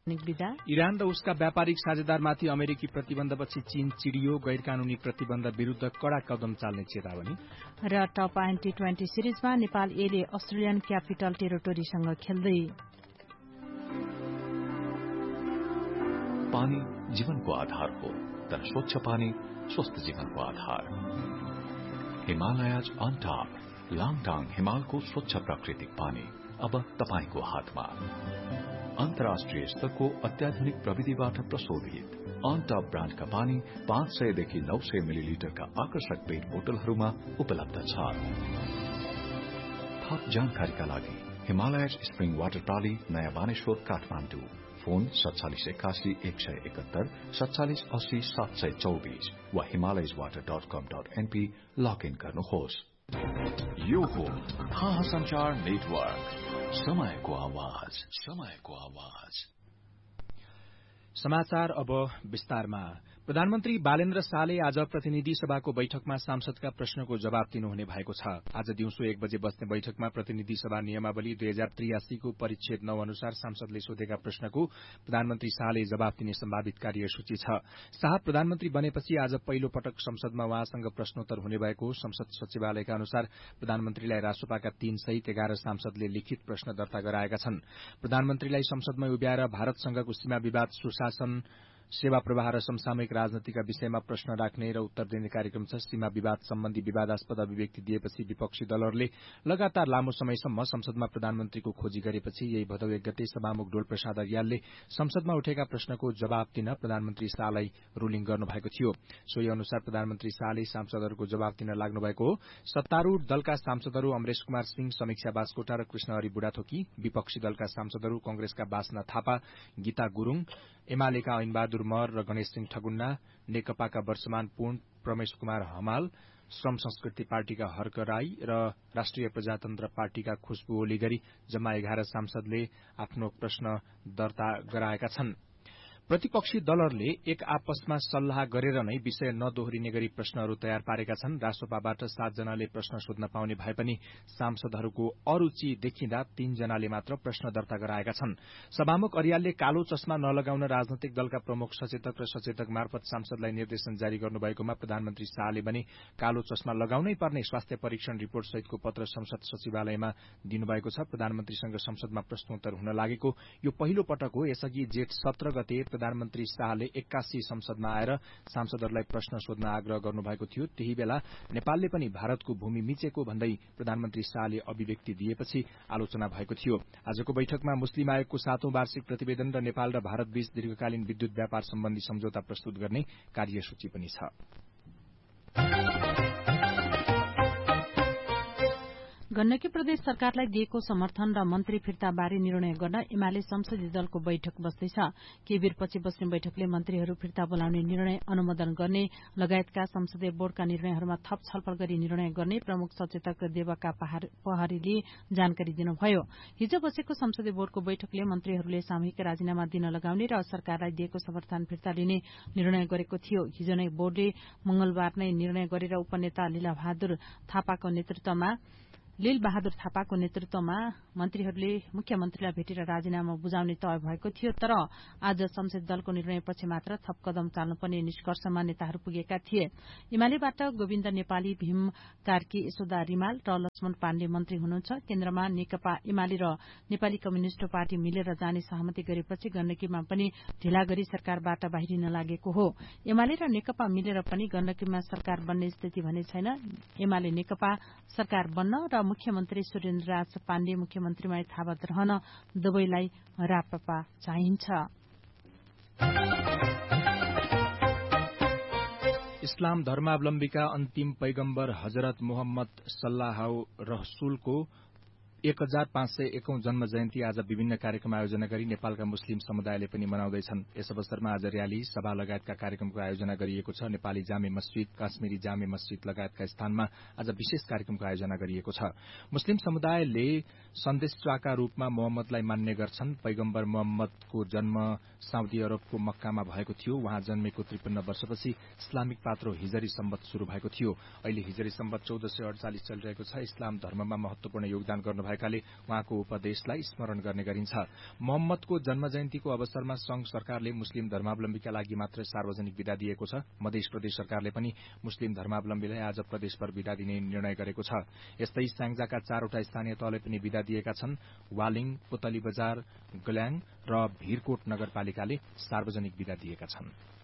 Iran र उसका व्यापारिक साझेदारमाथि अमेरिकी प्रतिबन्धपछि चीन चिडियो, गैर कानूनी प्रतिबन्ध विरूद्ध कड़ा कदम चाल्ने चेतावनी। र टप T20 सिरिजमा नेपाल एले अस्ट्रेलियन क्यापिटल टेरिटोरीसँग खेल्दै। पानी जीवनको आधार हो, तर स्वच्छ पानी स्वस्थ जीवनको आधार। हिमालयज अन टप, लाङटाङ हिमालको स्वच्छ प्राकृतिक पानी अब तपाईको हातमा। अन्तर्राष्ट्रिय स्तरको अत्याधुनिक प्रविधिबाट प्रशोधित अन टप ब्रान्डका पानी 500 देखि 900 मिलिलिटरका आकर्षक पेट बोतलहरूमा उपलब्ध छ। थप जानकारीका लागि हिमालयज स्प्रिङ वाटर प्राली, नयाँ बानेश्वर, काठमाडौँ। फोन 4781 171 4780 724 वा himalayaswater.com.np लगइन गर्नुहोस्। यो हो थाहा संचार नेटवर्क, समयको आवाज, समयको आवाज। समाचार अब विस्तारमा। प्रधानमन्त्री बालेन्द्र शाहले आज प्रतिनिधि सभाको बैठकमा सांसदका प्रश्नको जवाब दिनुहुने भएको छ। आज दिउँसो 1 बजे बस्ने बैठकमा प्रतिनिधि सभा नियमावली 2083 को परिच्छेद 9 अनुसार सांसदले सोधेका प्रश्नको प्रधानमन्त्री शाहले जवाब दिने सम्भावित कार्यसूची छ। शाह प्रधानमन्त्री बनेपछि आज पहिलो पटक संसदमा उहाँसँग प्रश्नोत्तर हुने भएको संसद सचिवालयका अनुसार प्रधानमन्त्रीलाई रासोपाका 3 सहित 11 सांसदले लिखित प्रश्न दर्ता गराएका छन्। प्रधानमन्त्रीलाई संसदमा उभ्याएर भारतसँगको सीमा विवाद, सुशासन, सेवा प्रवाह र समसामयिक राजनीतिका विषयमा प्रश्न राख्ने र उत्तर दिने कार्यक्रम छ। सीमा विवाद सम्बन्धी विवादास्पद अभिव्यक्ति दिएपछि विपक्षी दलहरूले लगातार लामो समयसम्म संसदमा प्रधानमन्त्रीको खोजी गरेपछि यही भदौ 1 गते सभामुख डोलप्रसाद अरियालले संसदमा उठेका प्रश्नको जवाब दिन प्रधानमन्त्री शाहलाई रूलिङ गर्नुभएको थियो। सोही अनुसार प्रधानमन्त्री शाहले सांसदहरूको जवाब दिन लाग्नु भएको हो। सत्तारूढ़ दलका सांसदहरू अमरेश कुमार सिंह, समीक्षा बास्कोटा र कृष्णहरि बुढाथोकी, विपक्षी दलका सांसदहरू कंग्रेसका बासना थापा, गीता गुरूङ, एमालेका ऐनबहादुर मर र गणेश सिंह ठगुन्ना, नेकपाका वर्षमान पूर्ण, प्रमेश कुमार हमाल, श्रम संस्कृति पार्टीका हर्क राई र राष्ट्रिय प्रजातन्त्र पार्टीका खुशबु ओली गरी जम्मा 11 सांसदले आफ्नो प्रश्न दर्ता गराएका छन्। प्रतिपक्षी दलहरूले एक आपसमा सल्लाह गरेर नै विषय नदोहोरिने गरी प्रश्नहरू तयार पारेका छन्। रासोपाबाट 7 जनाले प्रश्न सोध्न पाउने भए पनि सांसदहरूको अरूचि देखिँदा 3 जनाले मात्र प्रश्न दर्ता गराएका छन्। सभामुख अरियालले कालो चस्मा नलगाउन राजनैतिक दलका प्रमुख सचेतक र सचेतक मार्फत सांसदलाई निर्देशन जारी गर्नुभएकोमा प्रधानमन्त्री शाहले भने कालो चस्मा लगाउनै पर्ने स्वास्थ्य परीक्षण रिपोर्ट सहितको पत्र संसद सचिवालयमा दिनुभएको छ। प्रधानमन्त्रीसँग संसदमा प्रश्नोत्तर हुन लागेको यो पहिलो पटक हो। यसअघि जेठ 17 गते प्रधानमन्त्री शाहले 81 संसदमा आएर सांसदहरूलाई प्रश्न सोध्न आग्रह गर्नुभएको थियो। त्यही बेला नेपालले पनि भारतको भूमि मिचेको भन्दै प्रधानमन्त्री शाहले अभिव्यक्ति दिएपछि आलोचना भएको थियो। आजको बैठकमा मुस्लिम आयोगको 7औं वार्षिक प्रतिवेदन र नेपाल र भारत बीच दीर्घकालीन विद्युत व्यापार सम्बन्धी सम्झौता प्रस्तुत गर्ने कार्यसूची पनि छ। गण्डकी प्रदेश सरकारलाई दिएको समर्थन र मन्त्री फिर्ताबारे निर्णय गर्न एमाले संसदीय दलको बैठक बस्दैछ। केही बेरपछि बस्ने बैठकले मन्त्रीहरू फिर्ता बोलाउने निर्णय अनुमोदन गर्ने लगायतका संसदीय बोर्डका निर्णयहरूमा थप छलफल गरी निर्णय गर्ने प्रमुख सचेतक देवका पहाड़ीले जानकारी दिनुभयो। हिजो बसेको संसदीय बोर्डको बैठकले मन्त्रीहरूले सामूहिक राजीनामा दिन लगाउने र सरकारलाई दिएको समर्थन फिर्ता लिने निर्णय गरेको थियो। हिजो नै बोर्डले मंगलबार नै निर्णय गरेर उपनेता लीलबहादुर थापाको नेतृत्वमा मन्त्रीहरूले मुख्यमन्त्रीलाई भेटेर राजीनामा बुझाउने तय भएको थियो। तर आज संसदीय दलको निर्णयपछि मात्र थप कदम चाल्नुपर्ने निष्कर्षमा नेताहरू पुगेका थिए। एमालेबाट गोविन्द नेपाली, भीम कार्की, यशोदा रिमाल र लक्ष्मण पाण्डे मन्त्री हुनुहुन्छ। केन्द्रमा नेकपा एमाले र नेपाली कम्युनिष्ट पार्टी मिलेर जाने सहमति गरेपछि गण्डकीमा पनि ढिला गरी सरकारबाट बाहिरिन लागेको हो। एमाले र नेकपा मिलेर पनि गण्डकीमा सरकार बन्ने स्थिति भने छैन। एमाले नेकपा सरकार बन्न र मुख्यमन्त्री सुरेन्द्रराज पाण्डे मुख्यमन्त्रीमा यथावत रहन दुवैलाई राप्रपा चाहिन्छ। इस्लाम धर्मावलम्बीका अन्तिम पैगम्बर हजरत मोहम्मद सल्लाहु रसूलको 1501औं जन्म जयन्ती आज विभिन्न कार्यक्रम आयोजना गरी नेपालका मुस्लिम समुदायले पनि मनाउँदैछन्। यस अवसरमा आज रयाली, सभा लगायतका कार्यक्रमको आयोजना गरिएको छ। नेपाली जामे मस्जिद, काश्मीरी जामे मस्जिद लगायतका स्थानमा आज विशेष कार्यक्रमको आयोजना गरिएको छ। मुस्लिम समुदायले सन्देशवाका रूपमा मोहम्मदलाई मान्ने गर्छन्। पैगम्बर मोहम्मदको जन्म साउदी अरबको मक्कामा भएको थियो। उहाँ जन्मेको 53 वर्षपछि इस्लामिक पात्रो हिजरी सम्बत शुरू भएको थियो। अहिले हिजरी सम्बत 1448 चलिरहेको छ। इस्लाम धर्ममा महत्वपूर्ण योगदान गर्नुभएका भएकाले उहाँको उपदेशलाई स्मरण गर्ने गरिन्छ। मोहम्मदको जन्म जयन्तीको अवसरमा संघ सरकारले मुस्लिम धर्मावलम्बीका लागि मात्र सार्वजनिक विदा दिएको छ। मध्य प्रदेश सरकारले पनि मुस्लिम धर्मावलम्बीलाई आज प्रदेशभर विदा दिने निर्णय गरेको छ। यस्तै स्याङ्जाका 4वटा स्थानीय तहले पनि विदा दिएका छन्। वालिङ, पुतली बजार, गल्याङ र भीरकोट नगरपालिकाले सार्वजनिक विदा दिएका छन्।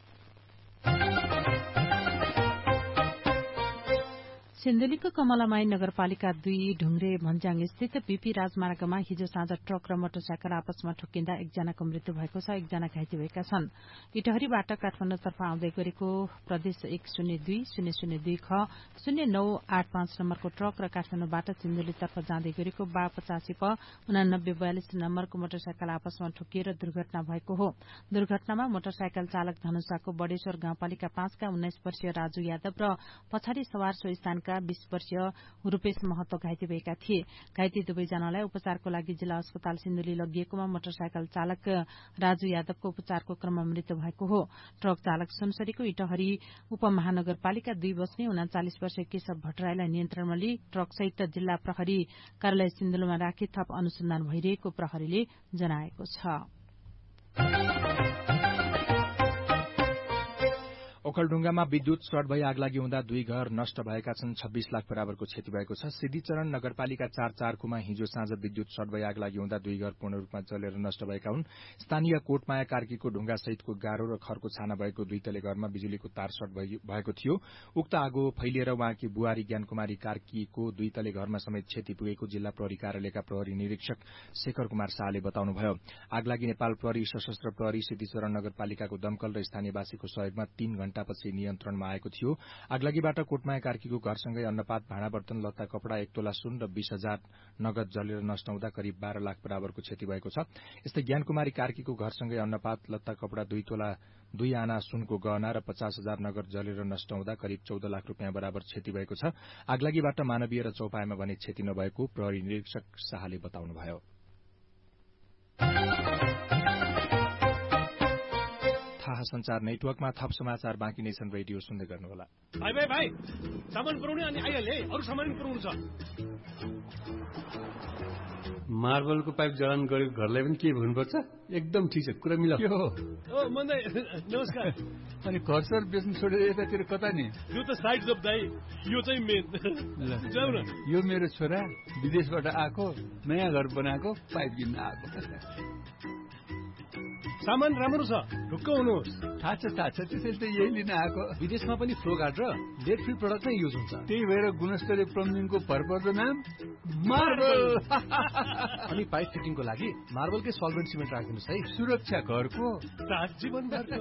सिन्धुलीको कमलामाई नगरपालिका 2 ढुङ्ग्रे भन्ज्याङ स्थित बीपी राजमार्गमा हिजो साँझ ट्रक र मोटरसाइकल आपसमा ठोकिँदा एकजनाको मृत्यु भएको छ, एकजना घाइते भएका छन्। इटहरीबाट काठमाडौँतर्फ आउँदै गरेको प्रदेश 102-002 ख 0985 नम्बरको ट्रक र काठमाडौँबाट सिन्धुलीतर्फ जाँदै गरेको 85 प 8942 नम्बरको मोटरसाइकल आपसमा ठोकिएर दुर्घटना भएको हो। दुर्घटनामा मोटरसाइकल चालक धनुषाको बडेश्वर गाउँपालिका 5 का 19 वर्षीय राजु यादव र पछाडि सवार सो स्थानका 20 वर्षीय रूपेश महतो घाइते भएका थिए। घाइते दुवैजनालाई उपचारको लागि जिल्ला अस्पताल सिन्धुली लगिएकोमा मोटरसाइकल चालक राजु यादवको उपचारको क्रममा मृत्यु भएको हो। ट्रक चालक सुनसरीको इटहरी उपमहानगरपालिका 2 बस्ने 39 वर्षीय केशव भट्टराईलाई नियन्त्रणमा लिई ट्रकसहित जिल्ला प्रहरी कार्यालय सिन्धुलीमा राखी थप अनुसन्धान भइरहेको प्रहरीले जनाएको छ। ओखलढुङ्गामा विद्युत सर्ट भई आगलागी हुँदा 2 घर नष्ट भएका छन्। 26 लाख बराबरको क्षति भएको छ। सिद्धिचरण नगरपालिका 4 हिजो साँझ विद्युत सर्ट भई आगलागी हुँदा 2 घर पूर्ण रूपमा जलेर नष्ट भएका हुन्। स्थानीय कोटमाया कार्कीको ढुङ्गा सहितको गाह्रो र खरको छाना भएको 2 तले घरमा बिजुलीको तार सर्ट भएको थियो। उक्त आगो फैलिएर उहाँकी बुहारी ज्ञानकुमारी कार्कीको 2 तले घरमा समेत क्षति पुगेको जिल्ला प्रहरी कार्यालयका प्रहरी निरीक्षक शेखर कुमार शाहले बताउनुभयो। आगलागी नेपाल प्रहरी, सशस्त्र प्रहरी, सिद्धिचरण नगरपालिकाको दमकल र स्थानीयवासीको सहयोगमा 3 घण्टापछि नियन्त्रणमा आएको थियो। आगलागीबाट कोटमाया कार्कीको घरसँगै अन्नपात, भाँडा बर्तन, लत्ता कपड़ा, 1 तोला सुन र 20,000 नगद जलेर नष्ट हुँदा करिब 12 लाख बराबरको क्षति भएको छ। यस्तै ज्ञानकुमारी कार्कीको घरसँगै अन्नपात, लत्ता कपड़ा, 2 तोला 2 आना सुनको गहना र 50,000 नगद जलेर नष्ट हुँदा करिब 14 लाख रुपियाँ बराबर क्षति भएको छ। आगलागीबाट मानवीय र चौपायामा भने क्षति नभएको प्रहरी निरीक्षक शाहले बताउनुभयो। थाहा संचार नेटवर्कमा थप समाचार बाँकी नै छन्। रेडियो सुन्दै गर्नुहोला। भाइ सामान पुर्याउने अनि आइहाले, अरू सामान पुर्याउनु छ। मार्बलको पाइप जडान गरेको घरलाई पनि के भन्नुपर्छ? एकदम ठिक छ, कुरा मिला। ओ मन्दै नमस्कार। अनि घरसर बेच्नु छोडेर यतातिर कता नि? यो त साइड जब दाइ, यो चाहिँ मेन। जाऊ न। यो मेरो छोरा विदेशबाट आएको, नयाँ घर बनाएको, पाइप किन्न आएको। सामान राम्रो छ, ढुक्क हुनुहोस्। थाहा छ त्यसैले त यही लिन आएको। विदेशमा पनि फ्लो गार्ड र लेड फ्री प्रोडक्ट नै युज हुन्छ। त्यही भएर गुणस्तरीय प्लम्बिङको भरपर्दो नाम मार्बल। अनि पाइप फिटिङको लागि मार्बलकै सल्भेन्ट सिमेन्ट राखिदिनुहोस् है। सुरक्षा घरको, साथ जीवनभरको।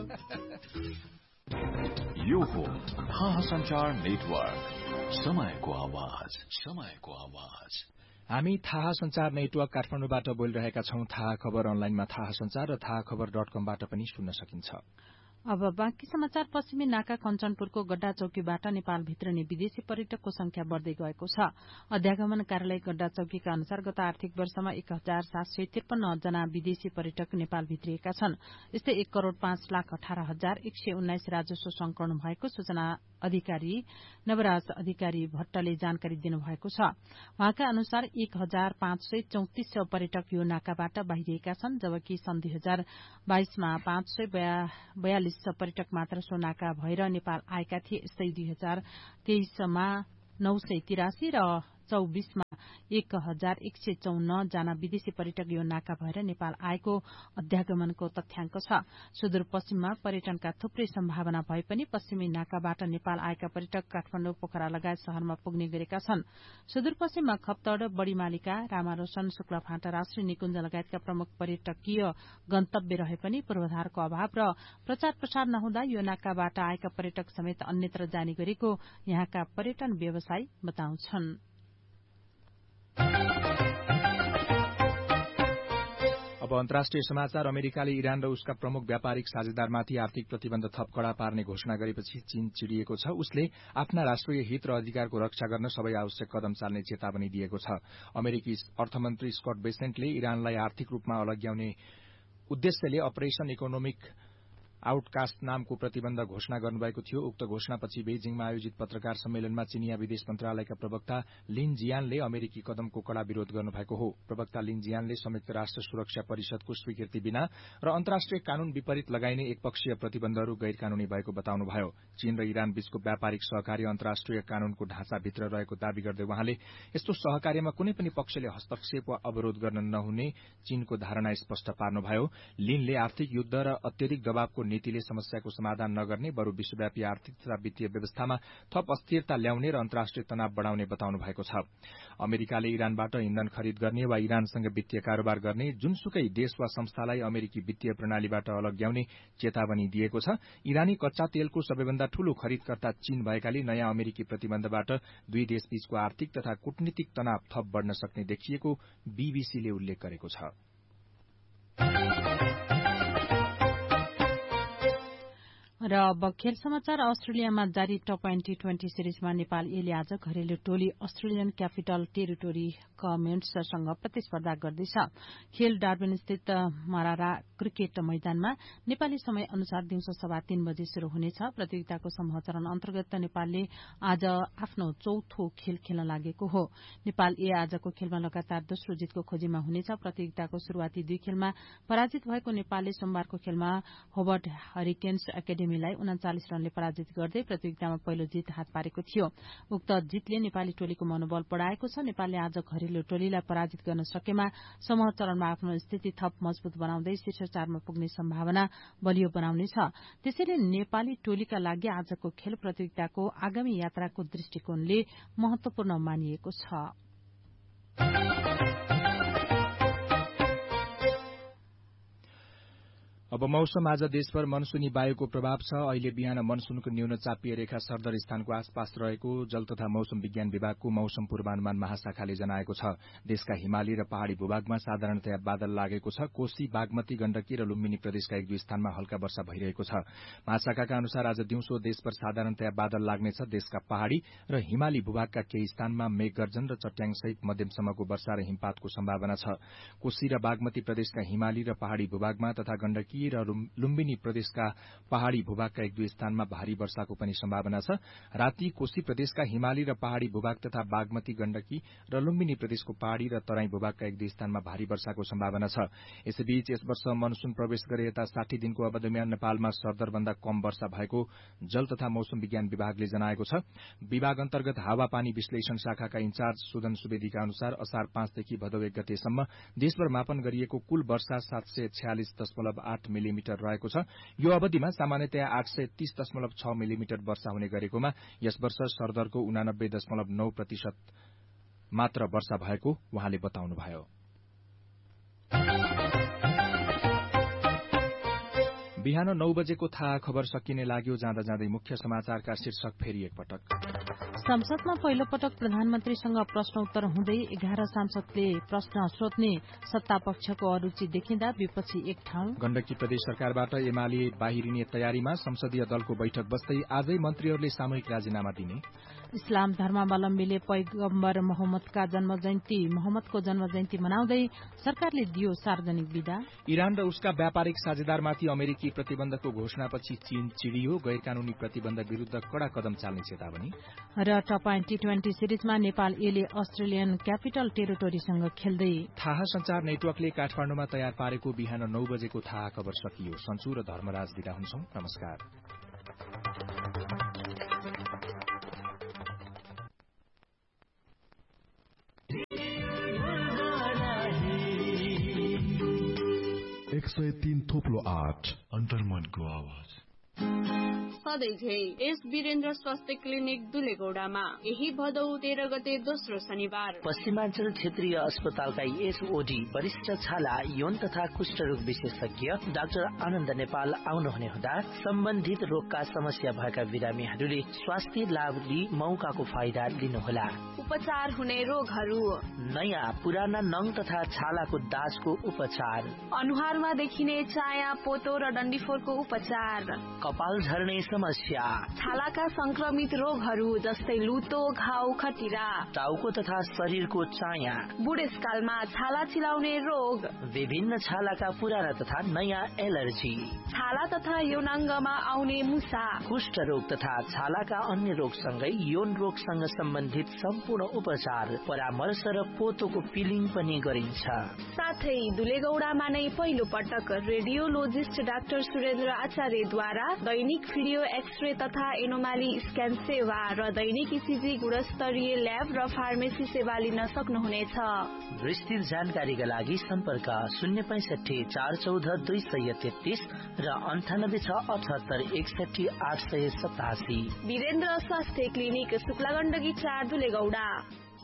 यो हो थाहा संचार नेटवर्क, समयको आवाज, समयको आवाज। हामी थाहा संचार नेटवर्क काठमाडौँबाट बोलिरहेका छौं। थाहा खबर अनलाइनमा थाहा संचार र थाहाखबर.com-बाट पनि सुन्न सकिन्छ। अब बाँकी समाचार। पश्चिमी नाका कञ्चनपुरको गड्डा चौकीबाट नेपाल भित्रने विदेशी पर्यटकको संख्या बढ्दै गएको छ। अध्यागमन कार्यालय गड्डा चौकीका अनुसार गत आर्थिक वर्षमा 1,753 जना विदेशी पर्यटक नेपाल भित्रिएका छन्। यस्तै 1,05,18,119 राजस्व संकलन भएको सूचना अधिकारी नवराज अधिकारी भट्टले जानकारी दिनुभएको छ। उहाँका अनुसार 1,534 पर्यटक यो नाकाबाट बाहिरिएका छन्, जबकि सन् 2022मा 542 पर्यटक मात्र सो नाका भएर नेपाल आएका थिए। यस्तै 2023मा 983 र 24मा 1,154 जना विदेशी पर्यटक यो नाका भएर नेपाल आएको अध्यागमनको तथ्याङ्क छ। सुदूरपश्चिममा पर्यटनका थुप्रै सम्भावना भए पनि पश्चिमी नाकाबाट नेपाल आएका पर्यटक काठमाडौँ, पोखरा लगायत शहरमा पुग्ने गरेका छन्। सुदूरपश्चिममा खप्तड, बड़ीमालिका, रामारोशन, शुक्लाफाँटा, राष्ट्रिय निकुञ्ज लगायतका प्रमुख पर्यटकीय गन्तव्य रहे पनि पूर्वाधारको अभाव र प्रचार प्रसार नहुँदा यो नाकाबाट आएका पर्यटक समेत अन्यत्र जाने गरेको यहाँका पर्यटन व्यवसायी बताउँछन्। अब अन्तर्राष्ट्रिय समाचार। अमेरिकाले इरान र उसका प्रमुख व्यापारिक साझेदारमाथि आर्थिक प्रतिबन्ध थप कड़ा पार्ने घोषणा गरेपछि चीन चिडिएको छ। उसले आफ्ना राष्ट्रिय हित र अधिकारको रक्षा गर्न सबै आवश्यक कदम चाल्ने चेतावनी दिएको छ। अमेरिकी अर्थमन्त्री स्कट बेसेन्टले इरानलाई आर्थिक रूपमा अलग्याउने उद्देश्यले अपरेशन इकोनोमिक आउटकास्ट नामको प्रतिबन्ध घोषणा गर्नुभएको थियो। उक्त घोषणापछि बेइजिङमा आयोजित पत्रकार सम्मेलनमा चिनिया विदेश मन्त्रालयका प्रवक्ता लिन जियानले अमेरिकी कदमको कड़ा विरोध गर्नुभएको हो। प्रवक्ता लिन जियानले संयुक्त राष्ट्र सुरक्षा परिषदको स्वीकृति बिना र अन्तर्राष्ट्रिय कानून विपरीत लगाइने एकपक्षीय प्रतिबन्धहरू गैर कानूनी भएको बताउनुभयो। चीन र इरान बीचको व्यापारिक सहकार्य अन्तर्राष्ट्रिय कानूनको ढाँचाभित्र रहेको दावी गर्दै उहाँले यस्तो सहकार्यमा कुनै पनि पक्षले हस्तक्षेप वा अवरोध गर्न नहुने चीनको धारणा स्पष्ट पार्नुभयो। लिनले आर्थिक युद्ध र अत्यधिक दबावको नीतिले समस्याको समाधान नगर्ने बरू विश्वव्यापी आर्थिक तथा वित्तीय व्यवस्थामा थप अस्थिरता ल्याउने र अन्तर्राष्ट्रिय तनाव बढ़ाउने बताउनु भएको छ। अमेरिकाले इरानबाट इन्धन खरिद गर्ने वा इरानसँग वित्तीय कारोबार गर्ने जुनसुकै देश वा संस्थालाई अमेरिकी वित्तीय प्रणालीबाट अलग्याउने चेतावनी दिएको छ। इरानी कच्चा तेलको सबैभन्दा ठूलो खरिदकर्ता चीन भएकाले नयाँ अमेरिकी प्रतिबन्धबाट दुई देशबीचको आर्थिक तथा कूटनीतिक तनाव थप बढ़न सक्ने देखिएको बीबीसीले उल्लेख गरेको छ। र अब खेल समाचार। अस्ट्रेलियामा जारी टप T20 सिरिजमा नेपाल एले आज घरेलु टोली अस्ट्रेलियन क्यापिटल टेरिटोरी कमेन्ट्ससँग प्रतिस्पर्धा गर्दैछ। खेल डार्बिन स्थित मरारा क्रिकेट मैदानमा नेपाली समय अनुसार दिउँसो 3:15 बजे शुरू हुनेछ। प्रतियोगिताको समूह चरण अन्तर्गत नेपालले आज आफ्नो चौथो खेल खेल्न लागेको हो। नेपाल ए आजको खेलमा लगातार दोस्रो जितको खोजीमा हुनेछ। प्रतियोगिताको शुरूआती 2 खेलमा पराजित भएको नेपालले सोमबारको खेलमा होबर्ट हरिकेन्स एकाडेमीलाई 39 रनले पराजित गर्दै प्रतियोगितामा पहिलो जित हात पारेको थियो। उक्त जितले नेपाली टोलीको मनोबल बढाएको छ। नेपालले आज घरेलु टोलीलाई पराजित गर्न सकेमा समूह चरणमा आफ्नो स्थिति थप मजबूत बनाउँदै शीर्ष 4 मा पुग्ने सम्भावना बलियो बनाउनेछ। त्यसैले नेपाली टोलीका लागि आजको खेल प्रतियोगिताको आगामी यात्राको दृष्टिकोणले महत्वपूर्ण मानिएको छ। अब मौसम। आज देशभर मनसूनी वायुको प्रभाव छ। अहिले बिहान मनसूनको न्यून चापीय रेखा सरदर स्थानको आसपास रहेको जल तथा मौसम विज्ञान विभागको मौसम पूर्वानुमान महाशाखाले जनाएको छ। देशका हिमाली र पहाड़ी भूभागमा साधारणतया बादल लागेको छ। कोशी, बागमती, गण्डकी र लुम्बिनी प्रदेशका 1-2 स्थानमा हल्का वर्षा भइरहेको छ। महाशाखाका अनुसार आज दिउँसो देशभर साधारणतया बादल लाग्नेछ। देशका पहाड़ी र हिमाली भूभागका केही स्थानमा मेघगर्जन र चट्याङसहित मध्यमसम्मको वर्षा र हिमपातको सम्भावना छ। कोशी र बागमती प्रदेशका हिमाली र पहाड़ी भूभागमा तथा गण्डकी र लुम्बिनी प्रदेशका पहाड़ी भूभागका 1-2 स्थानमा भारी वर्षाको पनि सम्भावना छ। राति कोशी प्रदेशका हिमाली र पहाड़ी भूभाग तथा बागमती, गण्डकी र लुम्बिनी प्रदेशको पहाड़ी र तराई भूभागका 1-2 स्थानमा भारी वर्षाको सम्भावना छ। यसैबीच यस वर्ष मनसून प्रवेश गरे यता 60 दिनको अवधिमा नेपालमा सरदरभन्दा कम वर्षा भएको जल तथा मौसम विज्ञान विभागले जनाएको छ। विभाग अन्तर्गत हावापानी विश्लेषण शाखाका इन्चार्ज सुदन सुवेदीका अनुसार असार 5 देखि भदौ 1 गतेसम्म देशभर मापन गरिएको कुल वर्षा 746.8 मिलिमिटर रहेको छ। यो अवधिमा सामान्यतया 830.6 मिलिमिटर वर्षा हुने गरेकोमा यस वर्ष सरदरको 89.9% मात्र वर्षा भएको उहाँले बताउनुभयो। बिहान 9 बजेको थाहा खबर सकिने लाग्यो। जाँदा जाँदै मुख्य समाचारका शीर्षक फेरि एकपटक। संसदमा पहिलो पटक प्रधानमन्त्रीसँग प्रश्नोत्तर हुँदै 11 सांसदले प्रश्न सोध्ने सत्तापक्षको अरूचि देखिँदा विपक्षी एक ठाउँ। गण्डकी प्रदेश सरकारबाट एमाले बाहिरिने तयारीमा संसदीय दलको बैठक बस्दै आजै मन्त्रीहरूले सामूहिक राजीनामा दिने। इस्लाम धर्मावलम्बीले पैगम्बर मोहम्मदको जन्म जयन्ती मनाउँदै सरकारले दियो सार्वजनिक विदा। इरान र उसका व्यापारिक साझेदारमाथि अमेरिकी प्रतिबन्धको घोषणापछि चीन चिडियो। गैर कानूनी प्रतिबन्ध विरूद्ध कड़ा कदम चाल्ने चेतावनी। र टप T20 सिरिजमा नेपाल एले अस्ट्रेलियन क्यापिटल टेरिटोरीसँग खेल्दै। थाहा संचार नेटवर्कले काठमाडौँमा तयार पारेको बिहान 9 बजेको थाहा खबर सकियो। सन्चु र धर्मराज बिदा हुन्छौं। नमस्कार। अन्तर्मनको आवाज। सधैँझै एस वीरेन्द्र स्वास्थ्य क्लिनिक दुलेगौडामा यही भदौ 13 गते दोस्रो शनिबार पश्चिमाञ्चल क्षेत्रीय अस्पतालका एसओडी वरिष्ठ छाला यौन तथा कुष्ठरोग विशेषज्ञ डाक्टर आनन्द नेपाल आउनुहुने हुँदा सम्बन्धित रोगका समस्या भएका बिरामीहरूले स्वास्थ्य लाभ लिई मौकाको फाइदा लिनुहोला। उपचार हुने रोगहरू: नयाँ पुराना नङ तथा छालाको दाजको उपचार, अनुहारमा देखिने चाया, पोतो र डन्डीफोरको उपचार, कपाल झर्ने समस्या, छालाका संक्रमित रोगहरू जस्तै लुतो, घाउ, खटिरा, टाउको तथा शरीरको चाया, बुढेसकालमा छाला चिलाउने रोग, विभिन्न छालाका पुराना तथा नयाँ एलर्जी, छाला तथा यौनाङ्गमा आउने मुसा, कुष्ठ रोग तथा छालाका अन्य रोगसँगै यौन रोगसँग सम्बन्धित सम्पूर्ण उपचार, परामर्श र पोतोको पिलिङ पनि गरिन्छ। साथै दुलेगौडामा नै पहिलो पटक रेडियोलोजिस्ट डाक्टर सुरेन्द्र आचार्यद्वारा दैनिक भिडियो एक्सरे तथा एनोमाली स्क्यान सेवा र दैनिक इसिजी गुणस्तरीय ल्याब र फार्मेसी सेवा लिन सक्नुहुनेछ। विस्तृत जानकारीका लागि सम्पर्क 065 414 233 र 98 6 78 61 887। वीरेन्द्र स्वास्थ्य क्लिनिक शुक्लागण्डकी 4 दुलेगौडा।